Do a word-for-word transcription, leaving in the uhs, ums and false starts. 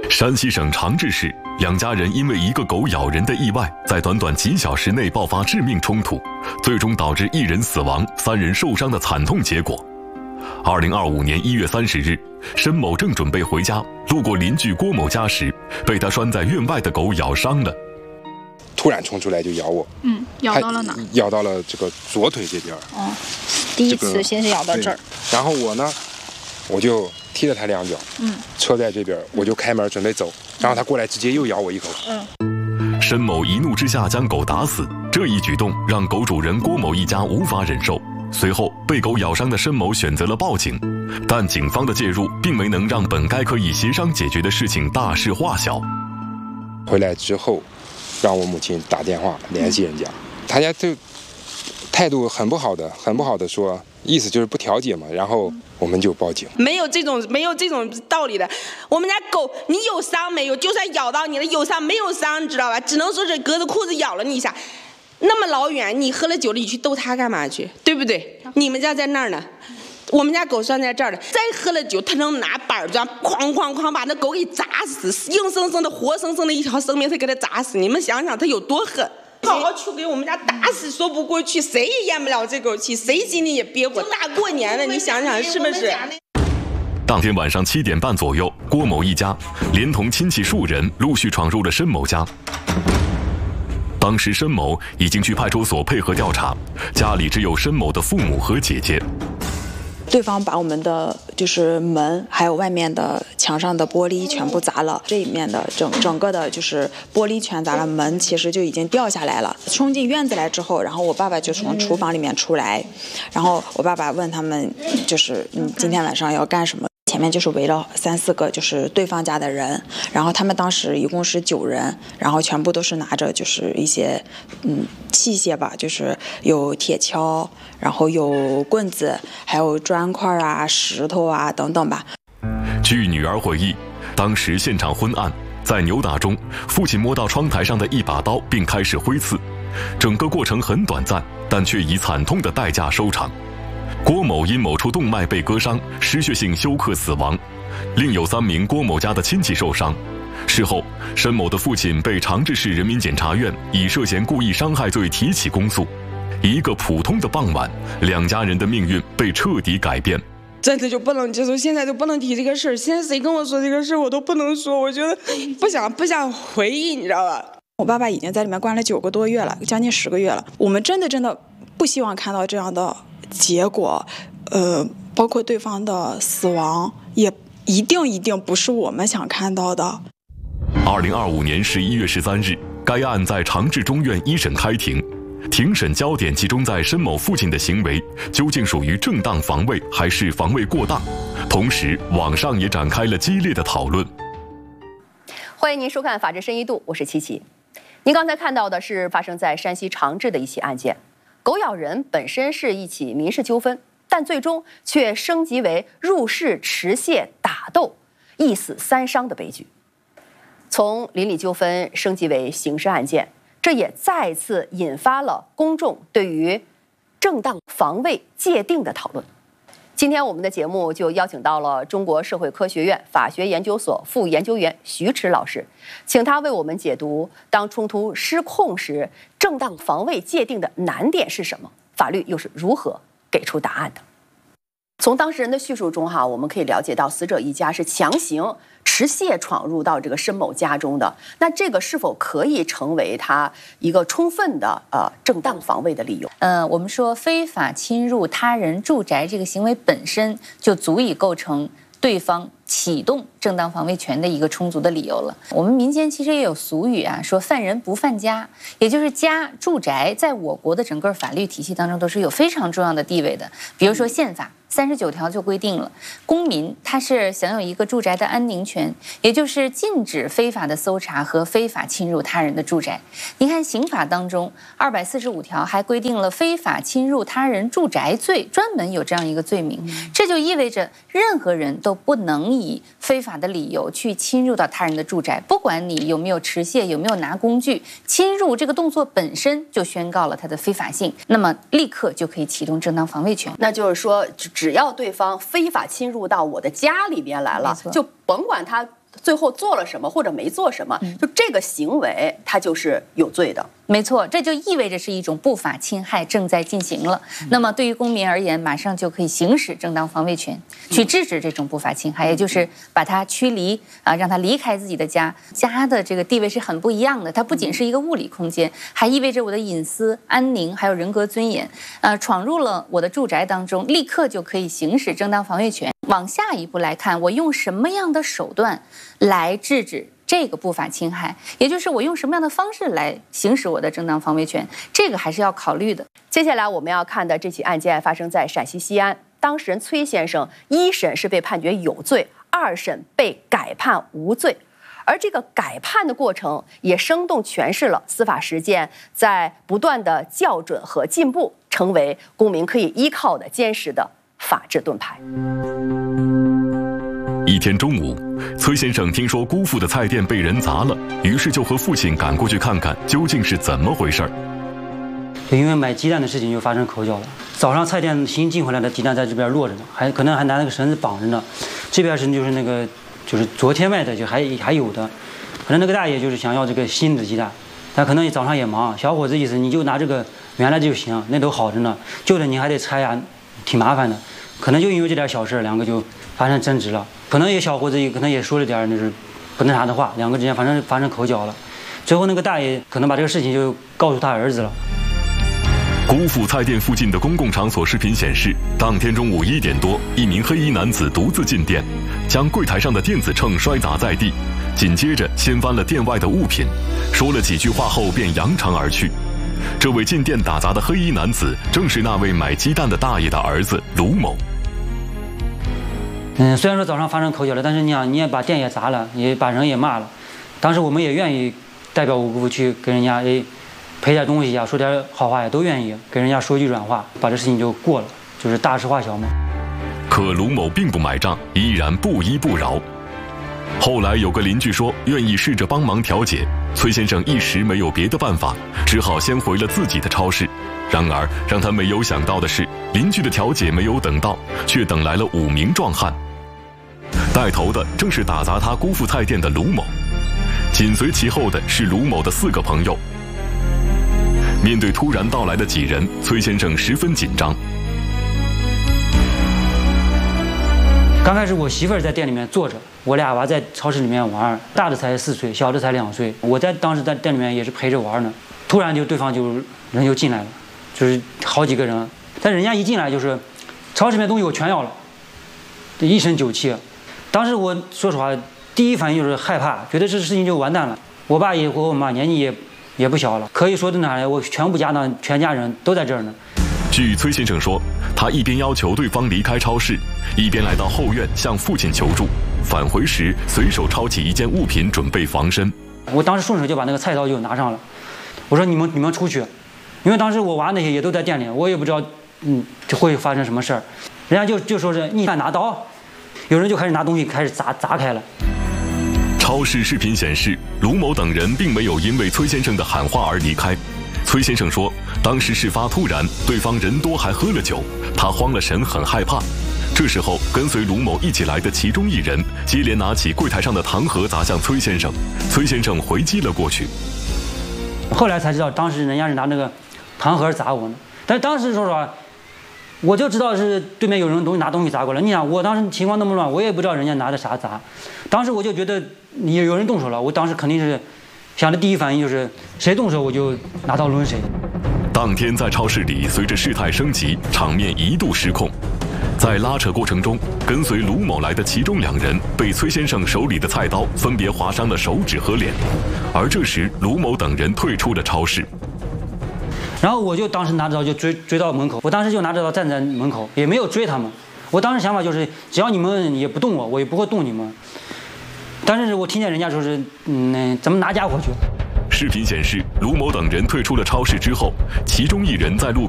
山西省长治市两家人因为一个狗咬人的意外，在短短几小时内爆发致命冲突，最终导致一人死亡、三人受伤的惨痛结果。二零二五年一月三十日，申某正准备回家，路过邻居郭某家时，被他拴在院外的狗咬伤了。 突然冲出来就咬我， 嗯，咬到了哪？ 咬到了这个左腿这边。 哦，第一次先是咬到这儿， 然后我呢，我就踢了他两脚，嗯，车在这边，我就开门准备走，然后他过来直接又咬我一口。 嗯，申某一怒之下将狗打死，这一举动让狗主人郭某一家无法忍受。随后，被狗咬伤的申某选择了报警，但警方的介入并没能让本该可以协商解决的事情大事化小。 回来之后，让我母亲打电话联系人家，他家就态度很不好的，很不好的说，意思就是不调解嘛，然后我们就报警。 没有这种没有这种道理的，我们家狗你有伤没有？就算咬到你了，有伤没有伤，你知道吧？只能说是隔着裤子咬了你一下。那么老远，你喝了酒了，你去逗它干嘛去？对不对？你们家在那儿呢，我们家狗拴在这儿了。再喝了酒，它能拿板砖哐哐哐把那狗给砸死，硬生生的、活生生的一条生命，它给它砸死。你们想想，它有多狠！好好去给我们家打死说不过去，谁也咽不了这口气，谁心里也憋火。大过年的，你想想是不是？ 当天晚上七点半左右，郭某一家连同亲戚数人陆续闯入了申某家。当时申某已经去派出所配合调查，家里只有申某的父母和姐姐。 对方把我们的就是门还有外面的墙上的玻璃全部砸了，这一面的整整个的就是玻璃全砸了，门其实就已经掉下来了。冲进院子来之后，然后我爸爸就从厨房里面出来，然后我爸爸问他们就是嗯今天晚上要干什么。前面就是围了三四个就是对方家的人，然后他们当时一共是九人，然后全部都是拿着就是一些嗯器械吧，就是有铁锹，然后有棍子，还有砖块啊、石头啊等等吧。 据女儿回忆，当时现场昏暗，在扭打中，父亲摸到窗台上的一把刀，并开始挥刺，整个过程很短暂，但却以惨痛的代价收场。郭某因某处动脉被割伤，失血性休克死亡，另有三名郭某家的亲戚受伤。事后，申某的父亲被长治市人民检察院以涉嫌故意伤害罪提起公诉。一个普通的傍晚，两家人的命运被彻底改变。 真的就不能接受，现在就不能提这个事儿。现在谁跟我说这个事儿，我都不能说。我觉得不想不想回忆，你知道吧？ 我爸爸已经在里面关了九个多月了，将近十个月了。我们真的真的不希望看到这样的结果，呃，包括对方的死亡，也一定一定不是我们想看到的。 二零二五年十一月十三日，该案在长治中院一审开庭，庭审焦点集中在申某父亲的行为究竟属于正当防卫还是防卫过当，同时网上也展开了激烈的讨论。 欢迎您收看《法治深一度》，我是琪琪。您刚才看到的是发生在山西长治的一起案件。狗咬人本身是一起民事纠纷，但最终却升级为入室持械打斗，一死三伤的悲剧。从邻里纠纷升级为刑事案件，这也再次引发了公众对于正当防卫界定的讨论。今天我们的节目就邀请到了中国社会科学院法学研究所副研究员徐驰老师，请他为我们解读当冲突失控时，正当防卫界定的难点是什么，法律又是如何给出答案的。从当事人的叙述中哈，我们可以了解到死者一家是强行持械闯入到这个申某家中的，那这个是否可以成为他一个充分的呃正当防卫的理由？ 呃，我们说非法侵入他人住宅这个行为本身就足以构成对方启动正当防卫权的一个充足的理由了。我们民间其实也有俗语啊，说犯人不犯家，也就是家住宅在我国的整个法律体系当中都是有非常重要的地位的。比如说宪法三十九条就规定了，公民他是享有一个住宅的安宁权，也就是禁止非法的搜查和非法侵入他人的住宅。你看刑法当中二百四十五条还规定了非法侵入他人住宅罪，专门有这样一个罪名。这就意味着任何人都不能以非法的理由去侵入到他人的住宅，不管你有没有持械，有没有拿工具，侵入这个动作本身就宣告了它的非法性，那么立刻就可以启动正当防卫权。 那就是说，只要对方非法侵入到我的家里边来了，就甭管他最后做了什么或者没做什么，就这个行为它就是有罪的。 没错，这就意味着是一种不法侵害正在进行了。那么对于公民而言，马上就可以行使正当防卫权，去制止这种不法侵害，也就是把他驱离啊，让他离开自己的家。家的这个地位是很不一样的，它不仅是一个物理空间，还意味着我的隐私、安宁还有人格尊严。呃，闯入了我的住宅当中，立刻就可以行使正当防卫权。往下一步来看，我用什么样的手段来制止这个不法侵害，也就是我用什么样的方式来行使我的正当防卫权，这个还是要考虑的。 接下来我们要看的这起案件发生在陕西西安，当事人崔先生一审是被判决有罪，二审被改判无罪。而这个改判的过程也生动诠释了司法实践在不断的校准和进步，成为公民可以依靠的坚实的法治盾牌。 一天中午，崔先生听说姑父的菜店被人砸了，于是就和父亲赶过去看看究竟是怎么回事儿。 因为买鸡蛋的事情就发生口角了。早上菜店新进回来的鸡蛋在这边落着呢，还可能还拿那个绳子绑着呢。这边是就是那个就是昨天卖的就还还有的，可能那个大爷就是想要这个新的鸡蛋，他可能早上也忙。小伙子意思你就拿这个原来就行，那都好着呢，旧的你还得拆呀，挺麻烦的。可能就因为这点小事，两个就发生争执了。可能也小伙子也可能也说了点就是不那啥的话，两个之间反正发生口角了。最后那个大爷可能把这个事情就告诉他儿子了。 姑父菜店附近的公共场所视频显示，当天中午一点多，一名黑衣男子独自进店，将柜台上的电子秤摔砸在地，紧接着掀翻了店外的物品，说了几句话后便扬长而去。这位进店打砸的黑衣男子，正是那位买鸡蛋的大爷的儿子卢某。 嗯，虽然说早上发生口角了，但是你想，你也把店也砸了，也把人也骂了。当时我们也愿意代表我姑父去跟人家哎赔点东西呀，说点好话呀，都愿意给人家说句软话，把这事情就过了，就是大事化小嘛。 可卢某并不买账，依然不依不饶。后来有个邻居说愿意试着帮忙调解，崔先生一时没有别的办法，只好先回了自己的超市。然而让他没有想到的是，邻居的调解没有等到，却等来了五名壮汉。带头的正是打砸他姑父菜店的卢某，紧随其后的是卢某的四个朋友。面对突然到来的几人，崔先生十分紧张。 刚开始我媳妇儿在店里面坐着，我俩娃在超市里面玩，大的才四岁，小的才两岁。我在当时在店里面也是陪着玩呢，突然就对方就人就进来了，就是好几个人。但人家一进来就是超市里面东西我全要了，一身酒气。当时我说实话，第一反应就是害怕，觉得这事情就完蛋了。我爸也和我妈年纪也也不小了，可以说的哪来，我全部家当全家人都在这儿呢。 据崔先生说，他一边要求对方离开超市，一边来到后院向父亲求助。返回时，随手抄起一件物品准备防身。 我当时顺手就把那个菜刀就拿上了，我说你们你们出去，因为当时我娃那些也都在店里，我也不知道嗯就会发生什么事儿。人家就就说是你敢拿刀，有人就开始拿东西开始砸砸开了。 超市视频显示，卢某等人并没有因为崔先生的喊话而离开。崔先生说，当时事发突然，对方人多还喝了酒，他慌了神，很害怕。这时候跟随卢某一起来的其中一人接连拿起柜台上的糖盒砸向崔先生，崔先生回击了过去。 后来才知道，当时人家是拿那个糖盒砸我呢。但是当时说实话，我就知道是对面有人东西拿东西砸过来。你想，我当时情况那么乱，我也不知道人家拿的啥砸。当时我就觉得你有人动手了，我当时肯定是想的第一反应就是谁动手我就拿刀抡谁。 当天在超市里，随着事态升级，场面一度失控。在拉扯过程中，跟随卢某来的其中两人被崔先生手里的菜刀分别划伤了手指和脸，而这时卢某等人退出了超市。 然后我就当时拿着刀就追追到门口，我当时就拿着刀站在门口，也没有追他们。我当时想法就是，只要你们也不动我，我也不会动你们。但是我听见人家说是，嗯，咱们拿家伙去。 视频显示，卢某等人退出了超市之后，其中一人在路